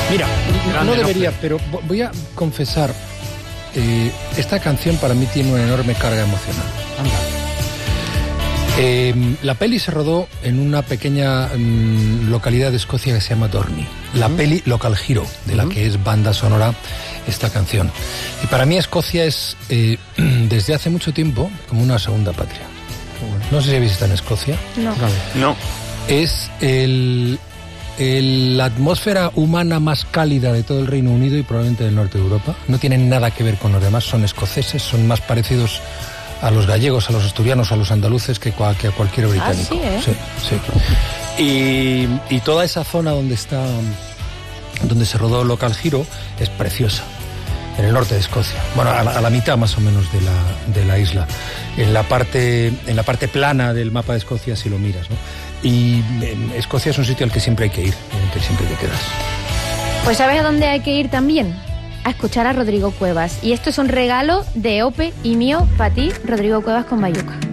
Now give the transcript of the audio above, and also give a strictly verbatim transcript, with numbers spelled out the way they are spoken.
Mira, no debería, pero voy a confesar, eh, esta canción para mí tiene una enorme carga emocional. Anda. Eh, la peli se rodó en una pequeña mm, localidad de Escocia que se llama Dorney. La uh-huh. peli Local Hero, de la uh-huh. que es banda sonora esta canción. Y para mí Escocia es, eh, desde hace mucho tiempo, como una segunda patria. No sé si habéis estado en Escocia. No. No. Es el, el, la atmósfera humana más cálida de todo el Reino Unido y probablemente del norte de Europa. No tienen nada que ver con los demás, son escoceses, son más parecidos a los gallegos, a los asturianos, a los andaluces que, que a cualquier británico. Ah, sí, ¿eh? Sí, sí. Y, y toda esa zona donde está, donde se rodó Local Hero es preciosa. En el norte de Escocia, bueno, a la, a la mitad más o menos de la, de la isla, en la parte, en la parte plana del mapa de Escocia si lo miras, ¿no? Y en Escocia es un sitio al que siempre hay que ir, en el que siempre hay que quedarse. Pues ¿sabes a dónde hay que ir también? A escuchar a Rodrigo Cuevas. Y esto es un regalo de Ope y mío para ti, Rodrigo Cuevas con Bayuca.